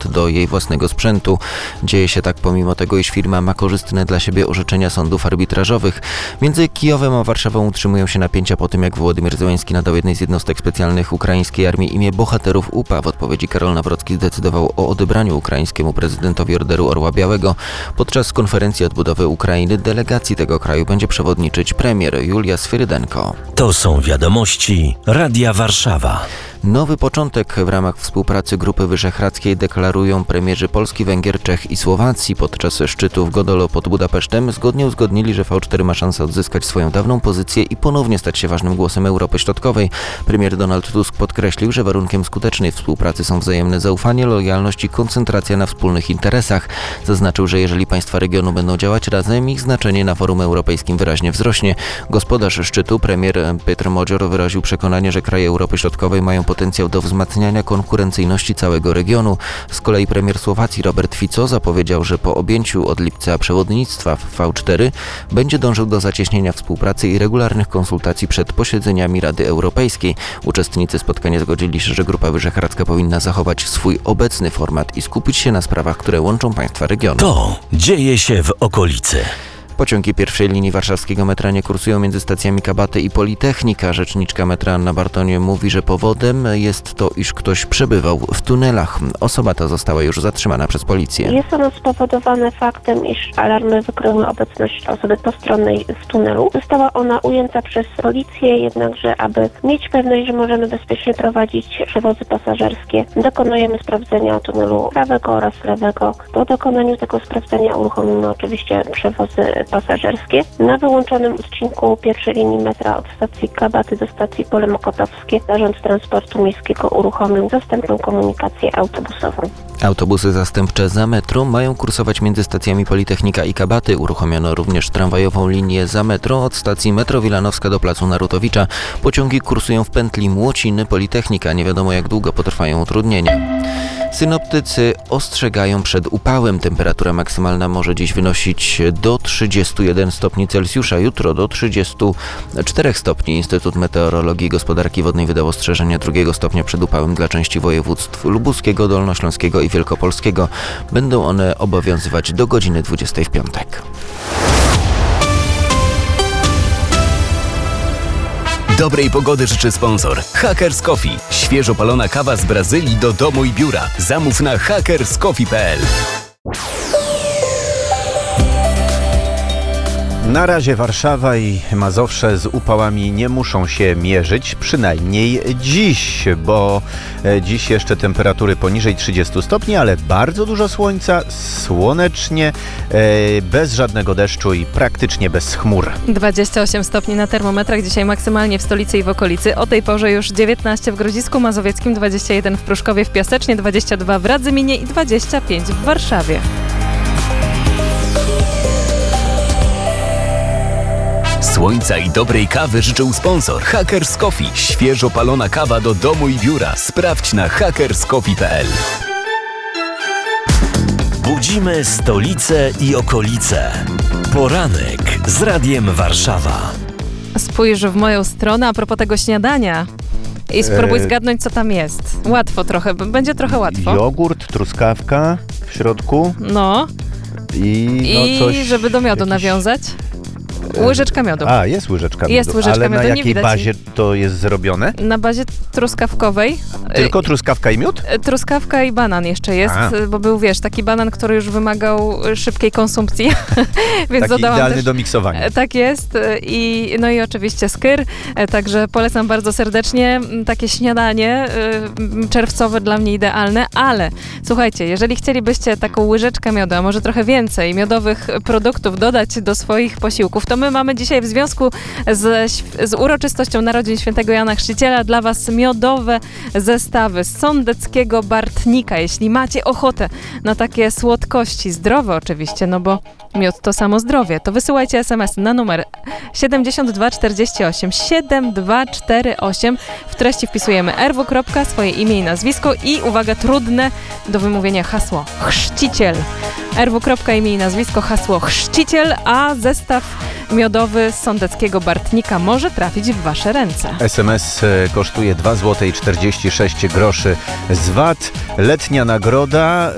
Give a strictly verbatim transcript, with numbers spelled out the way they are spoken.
do jej własnego sprzętu. Dzieje się tak pomimo tego, iż firma ma korzystne dla siebie orzeczenia sądów arbitrażowych. Między Kijowem a Warszawą utrzymują się napięcia po tym, jak Wołodymyr Zełenski nadał jednej z jednostek specjalnych ukraińskiej armii imię bohaterów U P A. W odpowiedzi Karol Nawrocki zdecydował o odebraniu ukraińskiemu prezydentowi Orderu Orła Białego. Podczas konferencji odbudowy Ukrainy delegacji tego kraju będzie przewodniczyć premier Julia Swyrydenko. To są wiadomości Radia Warszawa. Nowy początek w ramach współpracy Grupy Wyszehradzkiej deklarują premierzy Polski, Węgier, Czech i Słowacji. Podczas szczytu w Godolo pod Budapesztem zgodnie uzgodnili, że V cztery ma szansę odzyskać swoją dawną pozycję i ponownie stać się ważnym głosem Europy Środkowej. Premier Donald Tusk podkreślił, że warunkiem skutecznej współpracy są wzajemne zaufanie, lojalność i koncentracja na wspólnych interesach. Zaznaczył, że jeżeli państwa regionu będą działać razem, ich znaczenie na forum europejskim wyraźnie wzrośnie. Gospodarz szczytu, premier Piotr Modzior, wyraził przekonanie, że kraje Europy Środkowej mają potencjał do wzmacniania konkurencyjności całego regionu. Z kolei premier Słowacji Robert Fico zapowiedział, że po objęciu od lipca przewodnictwa w V cztery będzie dążył do zacieśnienia współpracy i regularnych konsultacji przed posiedzeniami Rady Europejskiej. Uczestnicy spotkania zgodzili się, że Grupa Wyszehradzka powinna zachować swój obecny format i skupić się na sprawach, które łączą państwa regionu. To dzieje się w okolicy. Pociągi pierwszej linii warszawskiego metra nie kursują między stacjami Kabaty i Politechnika. Rzeczniczka metra Anna Bartonie mówi, że powodem jest to, iż ktoś przebywał w tunelach. Osoba ta została już zatrzymana przez policję. Jest ono spowodowane faktem, iż alarmy wykryły obecność osoby postronnej w tunelu. Została ona ujęta przez policję, jednakże aby mieć pewność, że możemy bezpiecznie prowadzić przewozy pasażerskie, dokonujemy sprawdzenia tunelu prawego oraz lewego. Po dokonaniu tego sprawdzenia uruchomimy oczywiście przewozy pasażerskie. Na wyłączonym odcinku pierwszej linii metra od stacji Kabaty do stacji Pole Mokotowskie Zarząd Transportu Miejskiego uruchomił zastępczą komunikację autobusową. Autobusy zastępcze za metro mają kursować między stacjami Politechnika i Kabaty. Uruchomiono również tramwajową linię za metro od stacji Metro Wilanowska do placu Narutowicza. Pociągi kursują w pętli Młociny Politechnika. Nie wiadomo, jak długo potrwają utrudnienia. Synoptycy ostrzegają przed upałem. Temperatura maksymalna może dziś wynosić do trzydziestu jeden stopni Celsjusza, jutro do trzydziestu czterech stopni. Instytut Meteorologii i Gospodarki Wodnej wydał ostrzeżenie drugiego stopnia przed upałem dla części województw lubuskiego, dolnośląskiego i wielkopolskiego. Będą one obowiązywać do godziny dwudziestej w piątek. Dobrej pogody życzy sponsor Hackers Coffee. Świeżo palona kawa z Brazylii do domu i biura. Zamów na hackers coffee kropka p l. Na razie Warszawa i Mazowsze z upałami nie muszą się mierzyć, przynajmniej dziś, bo dziś jeszcze temperatury poniżej trzydziestu stopni, ale bardzo dużo słońca, słonecznie, bez żadnego deszczu i praktycznie bez chmur. dwadzieścia osiem stopni na termometrach dzisiaj maksymalnie w stolicy i w okolicy. O tej porze już dziewiętnaście w Grodzisku Mazowieckim, dwadzieścia jeden w Pruszkowie, w Piasecznie, dwadzieścia dwa w Radzyminie i dwadzieścia pięć w Warszawie. Słońca i dobrej kawy życzył sponsor Hackers Coffee. Świeżo palona kawa do domu i biura. Sprawdź na hackers coffee kropka p l. Budzimy stolicę i okolice. Poranek z Radiem Warszawa. Spójrz w moją stronę a propos tego śniadania i spróbuj zgadnąć, co tam jest. Łatwo trochę, będzie trochę łatwo. Jogurt, truskawka w środku. No. I, no I coś, żeby do miodu jakiś... nawiązać. Łyżeczka miodu. A, jest łyżeczka miodu. Jest łyżeczka ale miodu, na nie jakiej widać bazie jej. to jest zrobione? Na bazie truskawkowej. Tylko truskawka i miód? Truskawka i banan jeszcze jest, A. bo był, wiesz, taki banan, który już wymagał szybkiej konsumpcji. Więc taki dodałam idealny też... do miksowania. Tak jest. I, no i oczywiście skyr. Także polecam bardzo serdecznie. Takie śniadanie czerwcowe dla mnie idealne, ale słuchajcie, jeżeli chcielibyście taką łyżeczkę miodu, a może trochę więcej miodowych produktów dodać do swoich posiłków, to my mamy dzisiaj w związku z, z uroczystością narodzin świętego Jana Chrzciciela dla was miodowe zestawy z sądeckiego Bartnika. Jeśli macie ochotę na takie słodkości, zdrowe oczywiście, no bo miód to samo zdrowie, to wysyłajcie es em es na numer siedemdziesiąt dwa czterdzieści osiem siedem dwa cztery osiem. W treści wpisujemy er w, swoje imię i nazwisko i, uwaga, trudne do wymówienia hasło chrzciciel. er w, imię i nazwisko, hasło chrzciciel, a zestaw miodowy z sądeckiego Bartnika może trafić w wasze ręce. es em es kosztuje dwa złote czterdzieści sześć groszy z V A T. Letnia nagroda